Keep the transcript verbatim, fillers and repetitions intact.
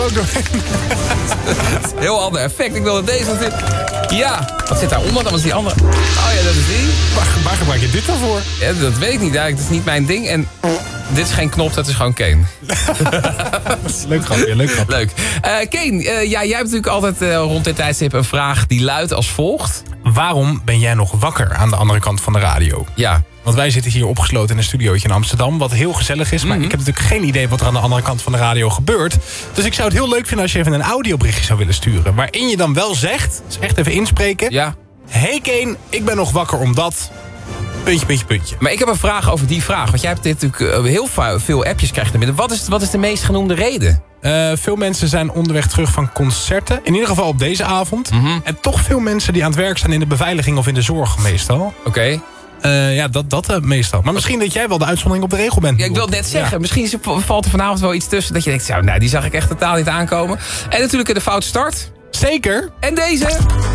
ook doorheen. Heel ander effect. Ik wilde deze natuurlijk. Ja, wat zit daaronder? Dan was die andere. Oh ja, dat is die. Waar, waar gebruik je dit dan voor? Ja, dat weet ik niet. Eigenlijk, dat is niet mijn ding. En dit is geen knop, dat is gewoon Kane. Leuk grapje, leuk grapje. Leuk. Uh, Kane, uh, ja, jij hebt natuurlijk altijd uh, rond dit tijdstip een vraag die luidt als volgt. Waarom ben jij nog wakker aan de andere kant van de radio? Ja. Want wij zitten hier opgesloten in een studiootje in Amsterdam, wat heel gezellig is. Maar mm-hmm. ik heb natuurlijk geen idee wat er aan de andere kant van de radio gebeurt. Dus ik zou het heel leuk vinden als je even een audioberichtje zou willen sturen. Waarin je dan wel zegt, dus echt even inspreken. Ja. Hey Kane, ik ben nog wakker omdat... Puntje, puntje, puntje. Maar ik heb een vraag over die vraag. Want jij hebt dit natuurlijk uh, heel veel appjes krijgt er binnen. Wat is, wat is de meest genoemde reden? Uh, veel mensen zijn onderweg terug van concerten. In ieder geval op deze avond. Mm-hmm. En toch veel mensen die aan het werk zijn in de beveiliging of in de zorg meestal. Oké. Okay. Uh, ja, dat, dat uh, meestal. Maar misschien dat jij wel de uitzondering op de regel bent. Ja, ik wil het net zeggen. Ja. Misschien valt er vanavond wel iets tussen dat je denkt... Nou, die zag ik echt totaal niet aankomen. En natuurlijk de foute start. Zeker. En deze...